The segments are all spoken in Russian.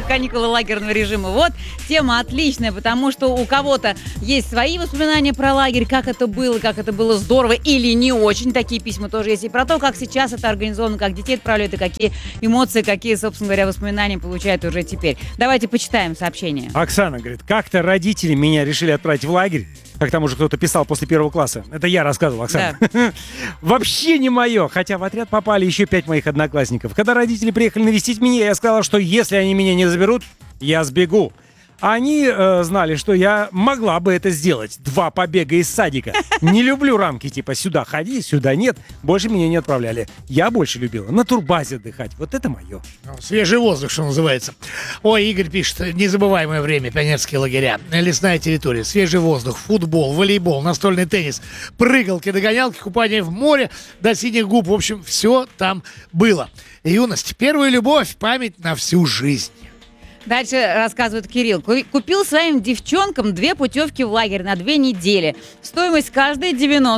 каникулы лагерного режима. Вот тема отличная, потому что у кого-то есть свои воспоминания про лагерь, как это было здорово или не очень. Такие письма тоже есть. И про то, как сейчас это организовано, как детей отправляют, и какие эмоции, какие, собственно говоря, воспоминания получают уже теперь. Давайте почитаем сообщение. Оксана говорит, как-то родители меня решили отправить в лагерь, как там уже кто-то писал после 1 класса. Это я рассказывал, Оксана. Да. Вообще не мое. Хотя в отряд попали еще 5 моих одноклассников. Когда родители приехали навестить меня, я сказал, что если они меня не заберут, я сбегу. Они знали, что я могла бы это сделать. 2 побега из садика. Не люблю рамки, типа сюда ходи, сюда нет. Больше меня не отправляли. Я больше любила на турбазе отдыхать. Вот это мое. Свежий воздух, что называется. Ой, Игорь пишет, незабываемое время, пионерские лагеря, лесная территория, свежий воздух, футбол, волейбол, настольный теннис, прыгалки, догонялки, купание в море до синих губ. В общем, все там было. Юность, первая любовь, память на всю жизнь. Дальше рассказывает Кирилл. Купил своим девчонкам 2 путевки в лагерь на 2 недели. Стоимость каждой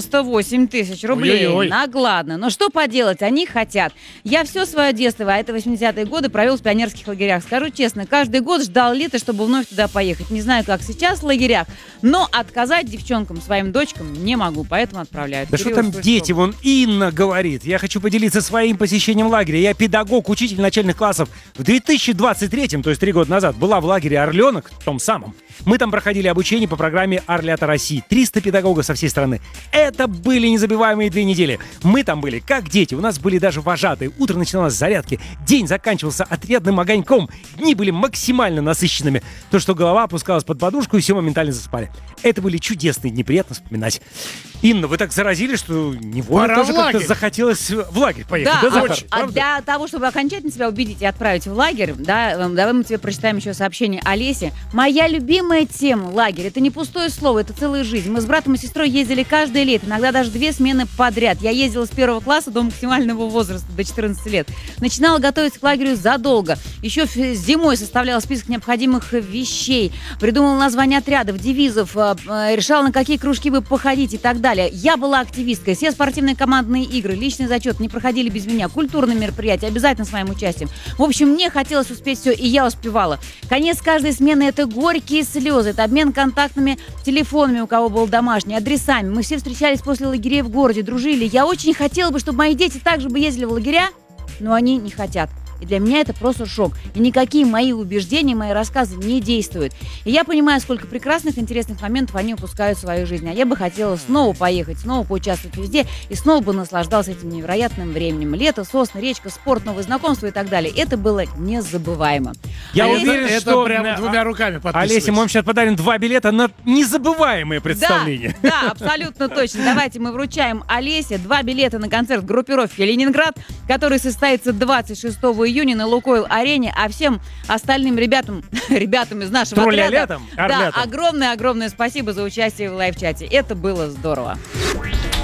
98 тысяч рублей. Ой-ой-ой. Наглядно. Но что поделать, они хотят. Я все свое детство, а это 80-е годы, провел в пионерских лагерях. Скажу честно, каждый год ждал лета, чтобы вновь туда поехать. Не знаю, как сейчас в лагерях, но отказать девчонкам, своим дочкам не могу, поэтому отправляют. Да Кирилл, что там дети? Вон Инна говорит. Я хочу поделиться своим посещением лагеря. Я педагог, учитель начальных классов. В 2023-м, то есть 3 года назад, была в лагере «Орленок», том самом. Мы там проходили обучение по программе «Орлята России». 300 педагогов со всей страны. Это были незабываемые 2 недели. Мы там были как дети. У нас были даже вожатые. Утро начиналось с зарядки. День заканчивался отрядным огоньком. Дни были максимально насыщенными. То, что голова опускалась под подушку, и все моментально засыпали. Это были чудесные дни, приятно вспоминать. Инна, вы так заразили, что невольно тоже как-то захотелось в лагерь поехать. Да, Захар? а для того, чтобы окончательно себя убедить и отправить в лагерь, да, давай мы тебе прочитаем еще сообщение Олеси. Моя любимая тема лагерь. Это не пустое слово, это целая жизнь. Мы с братом и сестрой ездили каждое лето, иногда даже 2 смены подряд. Я ездила с 1 класса до максимального возраста, до 14 лет. Начинала готовиться к лагерю задолго. Еще зимой составляла список необходимых вещей, придумала названия отрядов, девизов, решала, на какие кружки бы походить и так далее. Я была активисткой. Все спортивные командные игры, личный зачет не проходили без меня. Культурные мероприятия обязательно с моим участием. В общем, мне хотелось успеть все, и я успевала. Конец каждой смены – это горькие слезы, это обмен контактными телефонами, у кого был домашний, адресами. Мы все встречались после лагерей в городе, дружили. Я очень хотела бы, чтобы мои дети также бы ездили в лагеря, но они не хотят. И для меня это просто шок. И никакие мои убеждения, мои рассказы не действуют. И я понимаю, сколько прекрасных, интересных моментов они упускают в своей жизни. А я бы хотела снова поехать, снова поучаствовать везде, и снова бы наслаждался этим невероятным временем. Лето, сосны, речка, спорт, новые знакомства и так далее. Это было незабываемо. Я уверен, это что прям 2 руками подписываюсь. Олеся, мы вам сейчас подарим 2 билета на незабываемые представления. Да, абсолютно точно. Давайте мы вручаем Олесе 2 билета на концерт группировки «Ленинград», который состоится 26 июня на Лукойл-арене, а всем остальным ребятам из нашего отряда, да, огромное-огромное спасибо за участие в лайв-чате. Это было здорово.